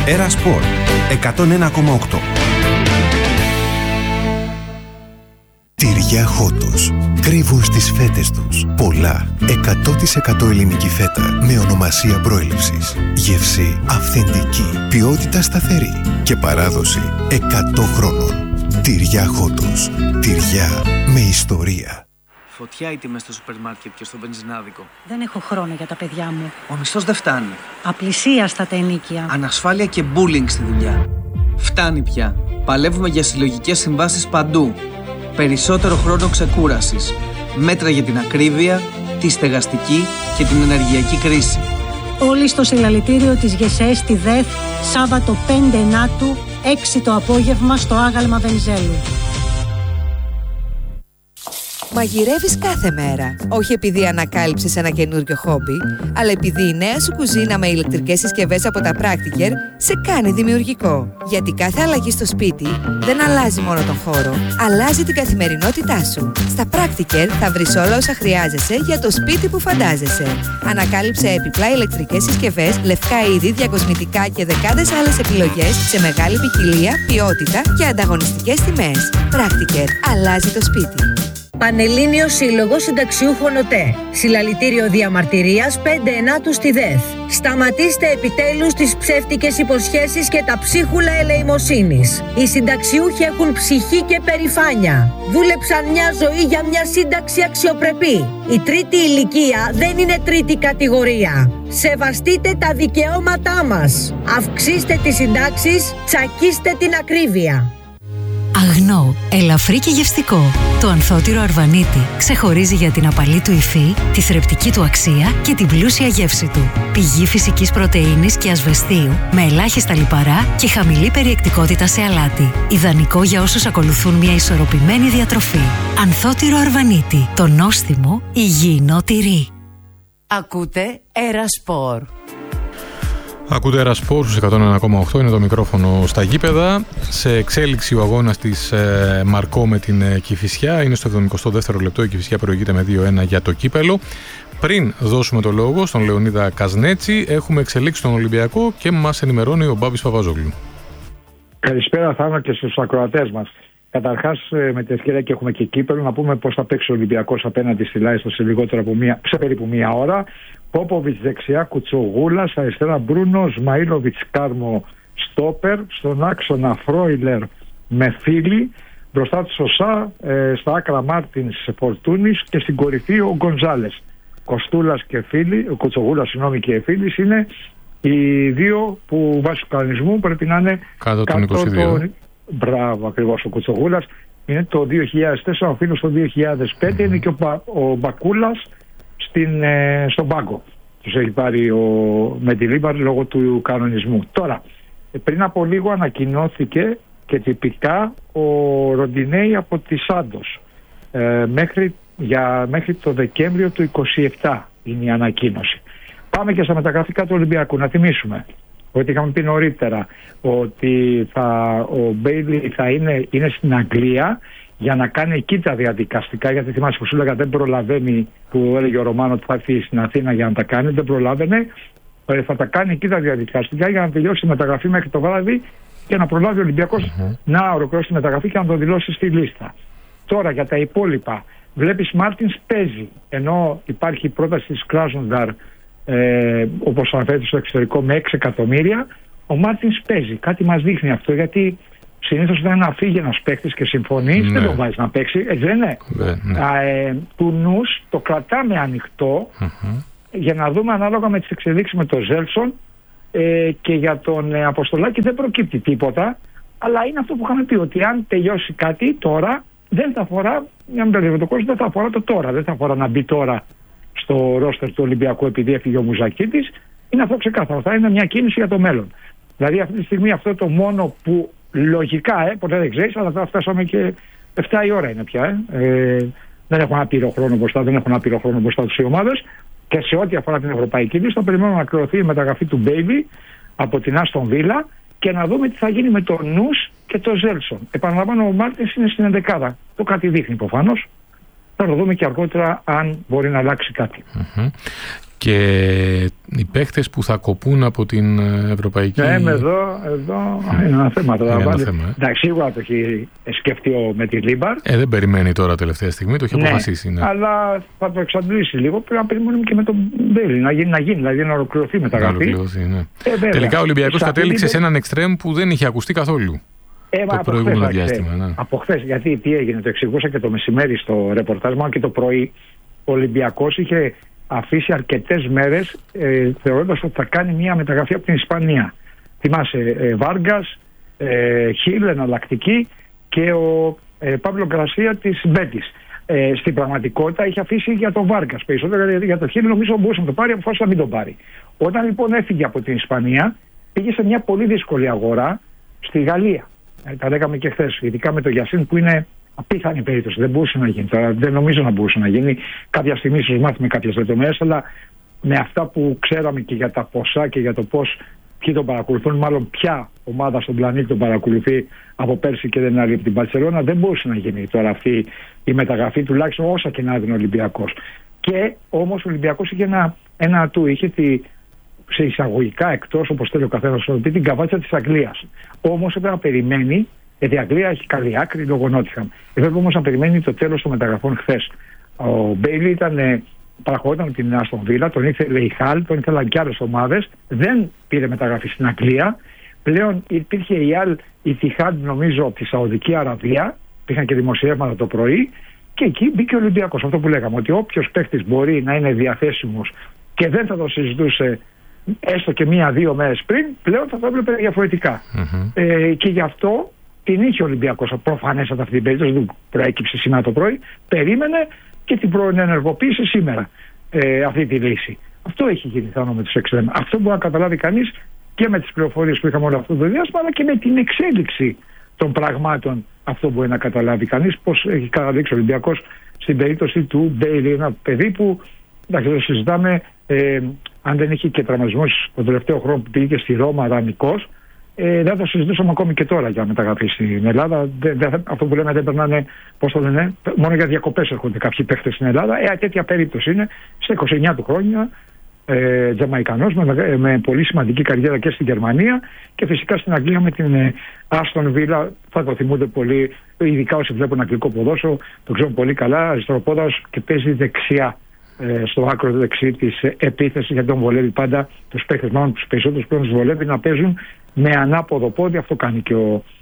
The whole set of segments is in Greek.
Έρα Σπορ 101,8. Τυριά Χότος. Κρύβουν στις φέτες τους πολλά 100% ελληνική φέτα με ονομασία προέλευσης. Γεύση αυθεντική, ποιότητα σταθερή και παράδοση 100 χρόνων. Τυριά Χότος. Τυριά με ιστορία. Φωτιά οι τιμές στο σούπερ μάρκετ και στο μπενζινάδικο. Δεν έχω χρόνο για τα παιδιά μου. Ο μισθός δεν φτάνει. Απλησίαστα τα ενοίκια. Ανασφάλεια και bullying στη δουλειά. Φτάνει πια. Παλεύουμε για συλλογικές συμβάσεις παντού. Περισσότερο χρόνο ξεκούρασης. Μέτρα για την ακρίβεια, τη στεγαστική και την ενεργειακή κρίση. Όλοι στο συλλαλητήριο της ΓΕΣΕ στη ΔΕΘ, Σάββατο 5 Ενάτου, 6 το απόγευμα στο Άγαλμα Βενιζέλου. Μαγειρεύεις κάθε μέρα. Όχι επειδή ανακάλυψες ένα καινούριο χόμπι, αλλά επειδή η νέα σου κουζίνα με ηλεκτρικές συσκευές από τα Practiker σε κάνει δημιουργικό. Γιατί κάθε αλλαγή στο σπίτι δεν αλλάζει μόνο τον χώρο, αλλάζει την καθημερινότητά σου. Στα Practiker θα βρεις όλα όσα χρειάζεσαι για το σπίτι που φαντάζεσαι. Ανακάλυψε επιπλά ηλεκτρικές συσκευές, λευκά είδη, διακοσμητικά και δεκάδες άλλες επιλογές σε μεγάλη ποικιλία, ποιότητα και ανταγωνιστικές τιμές. Practiker. Αλλάζει το σπίτι. Πανελλήνιος Σύλλογος Συνταξιούχων ΟΤΕ. Συλλαλητήριο διαμαρτυρίας 5 Ενάτου στη ΔΕΘ. Σταματήστε επιτέλους τις ψεύτικες υποσχέσεις και τα ψίχουλα ελεημοσύνης. Οι συνταξιούχοι έχουν ψυχή και περηφάνεια. Δούλεψαν μια ζωή για μια σύνταξη αξιοπρεπή. Η τρίτη ηλικία δεν είναι τρίτη κατηγορία. Σεβαστείτε τα δικαιώματά μας. Αυξήστε τις συντάξεις, τσακίστε την ακρίβεια. Αγνό, ελαφρύ και γευστικό. Το ανθότυρο Αρβανίτη ξεχωρίζει για την απαλή του υφή, τη θρεπτική του αξία και την πλούσια γεύση του. Πηγή φυσικής πρωτεΐνης και ασβεστίου, με ελάχιστα λιπαρά και χαμηλή περιεκτικότητα σε αλάτι. Ιδανικό για όσους ακολουθούν μια ισορροπημένη διατροφή. Ανθότυρο Αρβανίτη, το νόστιμο υγιεινό τυρί. Ακούτε Έρα Σπορ. Ακούτε Έρα Σπορ στους 101,8, είναι το μικρόφωνο στα γήπεδα. Σε εξέλιξη ο αγώνας της Μαρκό με την Κηφισιά. Είναι στο 72ο λεπτό, η Κηφισιά προηγείται με 2-1 για το κύπελο. Πριν δώσουμε το λόγο στον Λεωνίδα Καζνέτσι, έχουμε εξελίξει τον Ολυμπιακό και μας ενημερώνει ο Μπάμπης Παπαζόγλου. Καλησπέρα Θάνο και στους ακροατές μας. Καταρχάς, με την ευκαιρία και έχουμε και κύπελο, να πούμε πώς θα παίξει ο Ολυμπιακός απέναντι στη Λάιστο σε περίπου μία ώρα. Πόποβιτς δεξιά, Κουτσογούλας, αριστερά Μπρούνο, Σμαΐλοβιτς Κάρμο στόπερ, στον άξονα Φρόιλερ με Φίλη, μπροστά του Σωσά, στα άκρα Μάρτινς Φορτούνης και στην κορυφή ο Γκονζάλες. Κοστούλας και Φίλη, ο Κουτσογούλας και Φίλης είναι οι δύο που βάσει του κανονισμού πρέπει να είναι κάτω των 22. Μπράβο, ακριβώς ο Κουτσογούλας είναι το 2004, ο Φίλος το 2005, είναι και ο Μπακούλας στον πάγκο. Τους έχει πάρει με τη Λίμπαρ λόγω του κανονισμού. Τώρα, πριν από λίγο ανακοινώθηκε και τυπικά ο Ροντινέη από τη Σάντος. Μέχρι το Δεκέμβριο του 27 είναι η ανακοίνωση. Πάμε και στα μεταγραφικά του Ολυμπιακού. Να θυμίσουμε ότι είχαμε πει νωρίτερα ότι ο Μπέιλι θα είναι στην Αγγλία για να κάνει εκεί τα διαδικαστικά, γιατί θυμάσαι που σου έλεγα δεν προλαβαίνει, που έλεγε ο Ρωμάνο ότι θα έρθει στην Αθήνα για να τα κάνει, δεν προλάβαινε, θα τα κάνει εκεί τα διαδικαστικά για να τελειώσει τη μεταγραφή μέχρι το βράδυ και να προλάβει ο Ολυμπιακός να ολοκληρώσει τη μεταγραφή και να το δηλώσει στη λίστα. Τώρα για τα υπόλοιπα, βλέπεις Μάρτινς παίζει, ενώ υπάρχει η πρόταση της Κράσνονταρ, όπως αναφέρεται στο εξωτερικό, με 6 εκατομμύρια, ο Μάρτινς παίζει. Κάτι μας δείχνει αυτό, γιατί συνήθως όταν να φύγει ένας παίκτης και συμφωνείς, δεν το βάζεις να παίξει, έτσι δεν είναι. Του νους το κρατάμε ανοιχτό για να δούμε ανάλογα με τις εξελίξεις με τον Ζέλσον, και για τον Αποστολάκη δεν προκύπτει τίποτα, αλλά είναι αυτό που είχαμε πει, ότι αν τελειώσει κάτι τώρα δεν θα αφορά, μια δεν θα αφορά το τώρα, δεν θα αφορά να μπει τώρα στο ρόστερ του Ολυμπιακού επειδή έφυγε ο Μουζακίτης. Είναι αυτό ξεκάθαρο, θα είναι μια κίνηση για το μέλλον. Δηλαδή αυτή τη στιγμή αυτό το μόνο που λογικά, ποτέ δεν ξέρεις, αλλά θα φτάσαμε και 7 η ώρα είναι πια. Δεν έχουν άπειρο χρόνο μπροστά τους οι ομάδες, και σε ό,τι αφορά την ευρωπαϊκή λίστα περιμένουμε να κληρωθεί η μεταγραφή του Μπέιλι από την Άστον Βίλα και να δούμε τι θα γίνει με τον Νους και τον Ζέλσον. Επαναλαμβάνω, ο Μάρτινς είναι στην 11η. Το κάτι δείχνει προφανώς. Θα το δούμε και αργότερα αν μπορεί να αλλάξει κάτι. Και οι παίχτες που θα κοπούν από την Ευρωπαϊκή... Εδώ είναι ένα θέμα. Εντάξει, σίγουρα το έχει σκεφτεί με τη Λίμπαρ. Δεν περιμένει τώρα τελευταία στιγμή, το έχει αποφασίσει. Ναι. Αλλά θα το εξαντλήσει λίγο. Πρέπει να περιμένουμε και με τον Μπέιλι να γίνει, δηλαδή να ολοκληρωθεί η μεταγραφή. Ναι. Τελικά ο Ολυμπιακός κατέληξε σε έναν εξτρέμ που δεν είχε ακουστεί καθόλου. Το προηγούμενο διάστημα. Ναι. Από χθες, γιατί τι έγινε, το εξηγούσα και το μεσημέρι στο ρεπορτάζ μου και το πρωί. Ο Ολυμπιακός είχε αφήσει αρκετές μέρες θεωρώντας ότι θα κάνει μια μεταγραφή από την Ισπανία. Θυμάσαι, Βάργκας, Χιλ, εναλλακτική, και ο Παύλο Γκρασία της Μπέτης. Στην πραγματικότητα είχε αφήσει για τον Βάργκας περισσότερο, για το Χιλ νομίζω μπορούσε να το πάρει, αποφάσισε να μην τον πάρει. Όταν λοιπόν έφυγε από την Ισπανία, πήγε σε μια πολύ δύσκολη αγορά στη Γαλλία. Τα λέγαμε και χθες, ειδικά με το Γιασίν που είναι απίθανη περίπτωση. Δεν μπορούσε να γίνει. Τώρα δεν νομίζω να μπορούσε να γίνει. Κάποια στιγμή ίσως μάθουμε κάποιες λεπτομέρειες, αλλά με αυτά που ξέραμε και για τα ποσά και για το πώς ποιοι τον παρακολουθούν, μάλλον ποια ομάδα στον πλανήτη τον παρακολουθεί από πέρσι και δεν είναι άλλη από την Μπαρσελόνα, δεν μπορούσε να γίνει τώρα αυτή η μεταγραφή, τουλάχιστον όσα και να δίνει ο Ολυμπιακός. Και όμως ο Ολυμπιακός είχε ένα ατού, είχε σε εισαγωγικά εκτός, όπως θέλει ο καθένας να πει, την καβάτσα της Αγγλίας. Όμως έπρεπε να περιμένει. Γιατί η Αγγλία έχει καλή άκρη λόγω Νότιχαμ. Έπρεπε όμως να περιμένει το τέλος των μεταγραφών χθες. Ο Μπέιλι παραχωρόταν την Άστον Βίλα, τον ήθελε η Χαλ, τον ήθελαν και άλλες ομάδες. Δεν πήρε μεταγραφή στην Αγγλία. Πλέον υπήρχε η Αλ Ιτιχάντ, νομίζω, από τη Σαουδική Αραβία. Πήγαν και δημοσιεύματα το πρωί. Και εκεί μπήκε ο Ολυμπιακός. Αυτό που λέγαμε, ότι όποιος παίκτης μπορεί να είναι διαθέσιμος και δεν θα το συζητούσε έστω και 1-2 μέρες πριν, πλέον θα το έβλεπε διαφορετικά. Και γι' αυτό την είχε ο Ολυμπιακός προφανέστατα αυτή την περίπτωση, δεν προέκυψε σήμερα το πρωί, περίμενε και την προενεργοποίησε σήμερα αυτή τη λύση. Αυτό έχει γίνει θάνο με τους εξτρέμ. Αυτό μπορεί να καταλάβει κανείς και με τις πληροφορίες που είχαμε όλο αυτό το διάστημα, αλλά και με την εξέλιξη των πραγμάτων. Αυτό μπορεί να καταλάβει κανείς πώς έχει καταδείξει ο Ολυμπιακός στην περίπτωση του Μπέιλι. Ένα παιδί που, εντάξει, το συζητάμε, αν δεν είχε και τραυματισμούς τον τελευταίο χρόνο που πήγε στη Ρώμα δανεικός, δεν το συζητούσαμε ακόμη και τώρα για μεταγραφή στην Ελλάδα. Αυτό που λέμε δεν περνάνε, πώς το λένε, μόνο για διακοπές έρχονται κάποιοι παίχτες στην Ελλάδα. Τέτοια περίπτωση είναι στα 29 του χρόνια, Τζαμαϊκανός με πολύ σημαντική καριέρα και στην Γερμανία και φυσικά στην Αγγλία με την Άστον Βίλα. Θα το θυμούνται πολύ, ειδικά όσοι βλέπουν αγγλικό ποδόσφαιρο, το ξέρουν πολύ καλά. Αριστεροπόδαρος και παίζει δεξιά, στο άκρο δεξί της επίθεσης, γιατί τον βολεύει πάντα τους παίχτες, μάλλον τους περισσότερους πλέον τους βολεύει να παίζουν με ανάποδο πόδι. Αυτό κάνει και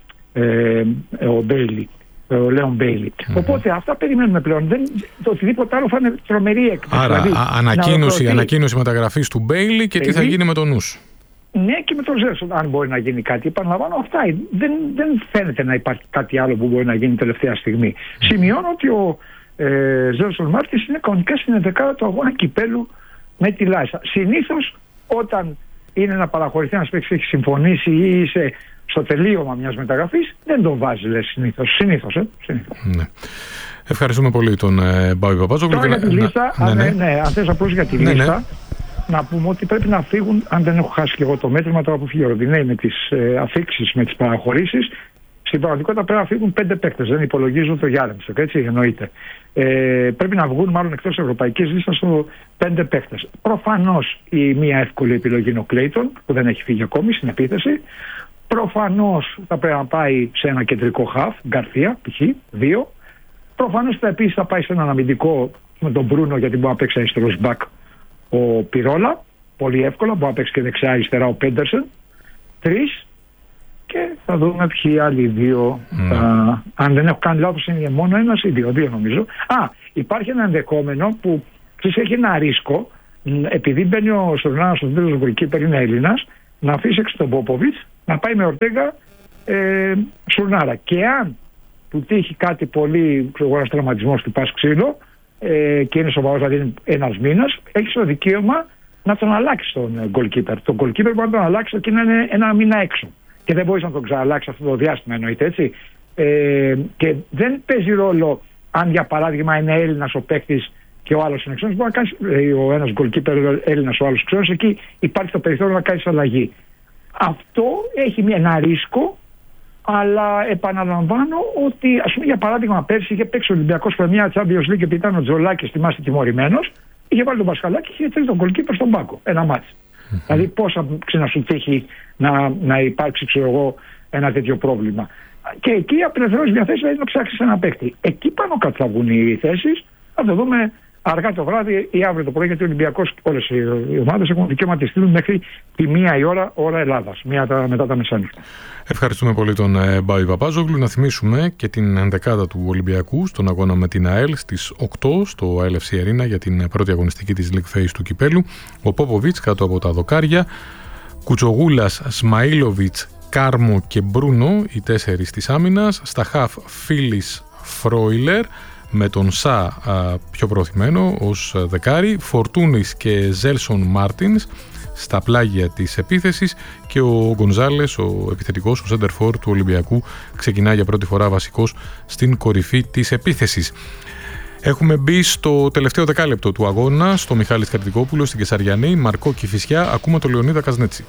ο Μπέιλι, ο Λέον Μπέιλι. Οπότε αυτά περιμένουμε πλέον. Το οτιδήποτε άλλο θα είναι τρομερή έκπληξη. Άρα ανακοίνωση μεταγραφής του Μπέιλι και τι θα γίνει με τον νους. Ναι, και με τον Ζέρσον, αν μπορεί να γίνει κάτι. Επαναλαμβάνω, αυτά. Δεν φαίνεται να υπάρχει κάτι άλλο που μπορεί να γίνει τελευταία στιγμή. Σημειώνω ότι ο Ζέρσον Μάρτις είναι κανονικά στην 11η του αγώνα κυπέλου με τη Λάισα. Συνήθως όταν είναι να παραχωρηθεί ένας παίκτης, έχει συμφωνήσει ή είσαι στο τελείωμα μιας μεταγραφής, δεν τον βάζει, λες, συνήθως. Ναι. Ευχαριστούμε πολύ τον Μπάμπη Παπάζογλου. Τώρα για τη λίστα, αν θες απλώς για τη λίστα, να πούμε ότι πρέπει να φύγουν, αν δεν έχω χάσει και εγώ το μέτρημα, τώρα που φύγει ο Ροντινέη με τις αφήξεις, με τις παραχωρήσεις, στην πραγματικότητα πρέπει να φύγουν 5 παίκτες. Δεν υπολογίζουν το Γιάρεμτσεκ, έτσι εννοείται. Πρέπει να βγουν μάλλον εκτός ευρωπαϊκής λίστας 5 παίκτες. Προφανώς η μία εύκολη επιλογή είναι ο Κλέιτον, που δεν έχει φύγει ακόμη στην επίθεση. Προφανώς θα πρέπει να πάει σε ένα κεντρικό χαφ, Γκαρθία, π.χ. 2. Προφανώς επίσης θα πάει σε έναν αμυντικό με τον Μπρούνο, γιατί μπορεί να παίξει αριστερός μπακ ο Πιρόλα. Πολύ εύκολα, μπορεί να παίξει και δεξιά αριστερά ο Πέντερσεν. 3. Και θα δούμε ποιοι άλλοι 2. Αν δεν έχω κάνει λάθος, είναι μόνο ένας ή 2 νομίζω. Υπάρχει ένα ενδεχόμενο που έχει ένα ρίσκο, επειδή μπαίνει ο Σουρνάρας στον τέλος γκολκίπερ, είναι Έλληνας, να αφήσει έξω τον Πόποβιτς, να πάει με Ορτέγα Σουρνάρα. Και αν του τύχει κάτι πολύ, ένας τραυματισμός του πας ξύλο, και είναι σοβαρός, δηλαδή είναι ένας μήνας, έχεις το δικαίωμα να τον αλλάξει τον goalkeeper. Τον goalkeeper μπορεί να τον αλλάξει και να είναι ένα μήνα έξω. Και δεν μπορείς να τον ξαναλλάξει αυτό το διάστημα, εννοείται, έτσι. Και δεν παίζει ρόλο αν για παράδειγμα είναι Έλληνας ο παίκτης και ο άλλος είναι ξένος. Μπορεί να κάνεις, ο ένας goalkeeper Έλληνας, ο άλλος ξένος, εκεί υπάρχει το περιθώριο να κάνεις αλλαγή. Αυτό έχει ένα ρίσκο, αλλά επαναλαμβάνω ότι, ας πούμε, για παράδειγμα, πέρσι είχε παίξει ο Ολυμπιακός Πρεμιά Champions League και ήταν ο Τζολάκης, θυμάστε, τιμωρημένος, είχε βάλει τον Πασχαλάκη και είχε θέλει τον goalkeeper στον πάγκο. Ένα μάτι. Δηλαδή, πώς θα ξανασου τύχει να υπάρξει, ξέρω εγώ, ένα τέτοιο πρόβλημα. Και εκεί απελευθερώσει μια θέση, δηλαδή να ψάξει ένα παίκτη. Εκεί πάνω κάτω θα βγουν οι θέσεις. Θα το δούμε αργά το βράδυ ή αύριο το πρωί, γιατί ο Ολυμπιακός, όλες οι ομάδες έχουν δικαίωμα να τη στείλουν μέχρι τη 1 η ώρα Ελλάδας, μετά τα μεσάνυχτα. Ευχαριστούμε πολύ τον Μπάι Παπάζογλου. Να θυμίσουμε και την ενδεκάδα του Ολυμπιακού στον αγώνα με την ΑΕΛ στις 8 στο ALFC Arena για την πρώτη αγωνιστική της League Phase του κυπέλου. Ο Πόποβιτς κάτω από τα δοκάρια, Κουτσογούλας, Σμαΐλοβιτς, Κάρμο και Μπρούνο, οι 4 της άμυνας. Στα χαφ Φίλης, Φρόιλερ, με τον Σα πιο προωθημένο ως δεκάρι, Φορτούνης και Ζέλσον Μάρτινς στα πλάγια της επίθεσης, και ο Γκονζάλες, ο επιθετικός, ο σέντερφορ του Ολυμπιακού, ξεκινά για πρώτη φορά βασικός στην κορυφή της επίθεσης. Έχουμε μπει στο τελευταίο δεκάλεπτο του αγώνα, στο Μιχάλης Καρτικόπουλος στην Κεσαριανή, Μαρκό Κηφισιά. Ακούμε τον Λεωνίδα Καζνέτσι.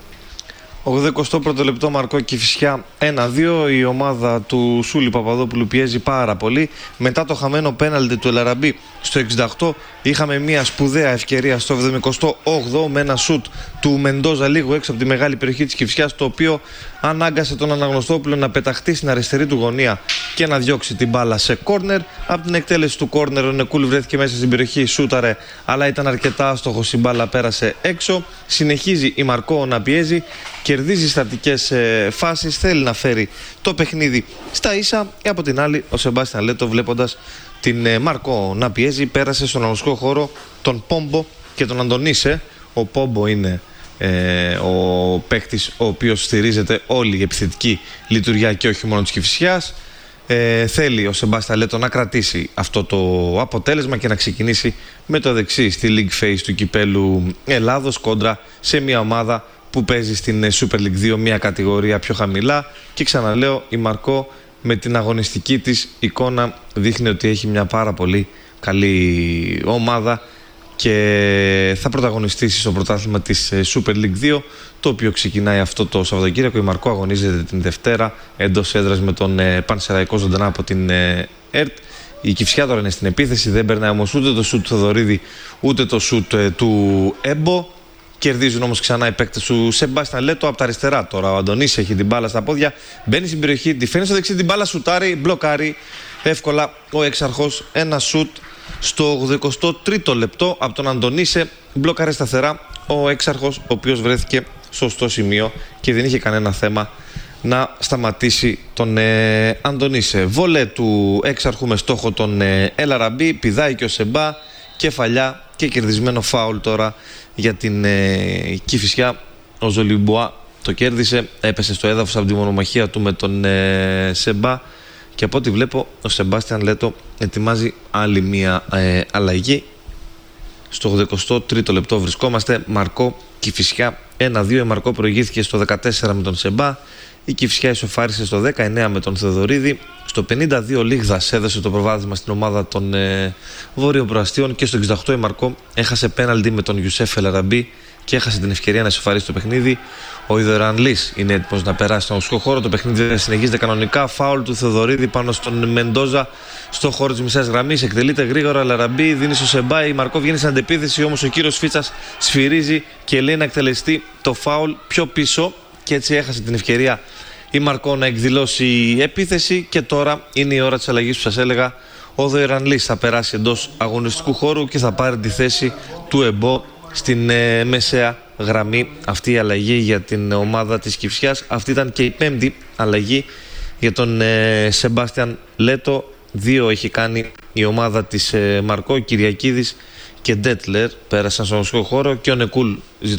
81ο λεπτό, Μαρκό Κηφισιά 1-2. Η ομάδα του Σούλη Παπαδόπουλου πιέζει πάρα πολύ. Μετά το χαμένο πέναλτι του Ελαραμπή στο 68, είχαμε μια σπουδαία ευκαιρία στο 78ο με ένα σουτ του Μεντόζα λίγο έξω από τη μεγάλη περιοχή της Κηφισιάς, το οποίο ανάγκασε τον Αναγνωστόπουλο να πεταχτεί στην αριστερή του γωνία και να διώξει την μπάλα σε κόρνερ. Από την εκτέλεση του κόρνερ, ο Νεκούλ βρέθηκε μέσα στην περιοχή, σούταρε, αλλά ήταν αρκετά άστοχος, η μπάλα πέρασε έξω. Συνεχίζει η Μαρκό να πιέζει, κερδίζει στατικές φάσεις, θέλει να φέρει το παιχνίδι στα ίσα. Και από την άλλη, ο Σεμπάστιαν Λέτο, βλέποντας την Μαρκό να πιέζει, πέρασε στον αγωνιστικό χώρο τον Πόμπο και τον Αντωνίσε. Ο Πόμπο είναι ο παίκτης ο οποίος στηρίζεται όλη η επιθετική λειτουργία και όχι μόνο της Κηφισιάς. Θέλει ο Σεμπάστιαν Λέτο να κρατήσει αυτό το αποτέλεσμα και να ξεκινήσει με το δεξί στη League Phase του κυπέλου Ελλάδος, κόντρα σε μια ομάδα που παίζει στην Super League 2, μια κατηγορία πιο χαμηλά. Και ξαναλέω, η Μαρκό με την αγωνιστική της εικόνα δείχνει ότι έχει μια πάρα πολύ καλή ομάδα και θα πρωταγωνιστήσει στο πρωτάθλημα της Super League 2, το οποίο ξεκινάει αυτό το Σαββατοκύριακο. Η Μαρκό αγωνίζεται την Δευτέρα εντός έδρας με τον Πανσεραϊκό ζωντανά από την ΕΡΤ. Η Κηφισιά τώρα είναι στην επίθεση, δεν περνάει όμως ούτε το σουτ του Θοδωρίδη ούτε το σουτ του Έμπο. Κερδίζουν όμως ξανά οι παίκτες του Σεμπάστιαν Λέτο από τα αριστερά. Τώρα ο Αντωνής έχει την μπάλα στα πόδια, μπαίνει στην περιοχή, τη φέρνει στο δεξί, την μπάλα σουτάρει, μπλοκάρει εύκολα ο έξαρχος. Ένα σουτ στο 83ο λεπτό από τον Αντωνίσε, μπλοκάρει σταθερά ο έξαρχος, ο οποίος βρέθηκε στο σωστό σημείο και δεν είχε κανένα θέμα να σταματήσει τον Αντωνίσε. Βολέ του έξαρχου με στόχο τον Ελαραμπή, πηδάει και ο Σεμπά, κεφαλιά και κερδισμένο φάουλ τώρα για την Κηφισιά. Ο Ζολιμπουά το κέρδισε, έπεσε στο έδαφος από τη μονομαχία του με τον Σεμπά, και από ό,τι βλέπω ο Σεμπάστιαν Λέτο ετοιμάζει άλλη μία αλλαγή. Στο 83ο λεπτό βρισκόμαστε, Μαρκό Κηφισιά 1-2. Η Μαρκό προηγήθηκε στο 14 με τον Σεμπά, η Κηφισιά ισοφάρισε στο 19 με τον Θεοδωρίδη. Στο 52 Λίγδας έδωσε το προβάδισμα στην ομάδα των Βόρειων Προαστίων και στο 68 η Μαρκό έχασε πέναλτι με τον Ιουσέφ Ελαραμπή και έχασε την ευκαιρία να ισοφαρίσει το παιχνίδι. Ο Ιδωρανλής είναι έτοιμος να περάσει στον αγωνιστικό χώρο. Το παιχνίδι συνεχίζεται κανονικά. Φάουλ του Θεοδωρίδη πάνω στον Μεντόζα στο χώρο της μισάς γραμμής. Εκτελείται γρήγορα. Ελαραμπή δίνει στο Σεμπά. Η Μαρκό βγαίνει στην αντεπίθεση. Όμως ο κύριος Φίτσας σφυρίζει και λέει να εκτελεστεί το φάουλ πιο πίσω. Και έτσι έχασε την ευκαιρία η Μαρκό να εκδηλώσει επίθεση. Και τώρα είναι η ώρα της αλλαγής που σας έλεγα. Ο Ιδωρανλής θα περάσει εντός αγωνιστικού χώρου και θα πάρει τη θέση του Εμπό στην μεσαία γραμμή. Αυτή η αλλαγή για την ομάδα της Κηφισιάς. Αυτή ήταν και η πέμπτη αλλαγή για τον Σεμπάστιαν Λέτο. 2 έχει κάνει η ομάδα της Μαρκό. Κυριακίδης και Ντέτλερ πέρασαν στον αγωνιστικό χώρο και ο Νεκούλ,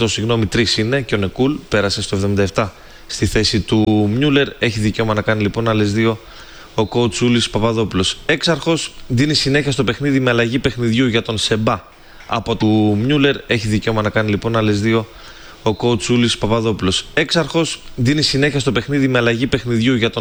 3 είναι, και ο Νεκούλ πέρασε στο 77 στη θέση του Μιούλερ. Έχει δικαίωμα να κάνει λοιπόν άλλες 2 ο κόουτσούλης Παπαδόπουλος. Έξαρχος δίνει συνέχεια στο παιχνίδι με αλλαγή παιχνιδιού για τον Σεμπά από του Μιούλερ. Έχει δικαίωμα να κάνει λοιπόν άλλες 2 ο κόουτσούλης Παπαδόπουλος. Έξαρχος δίνει συνέχεια στο παιχνίδι με αλλαγή παιχνιδιού για τον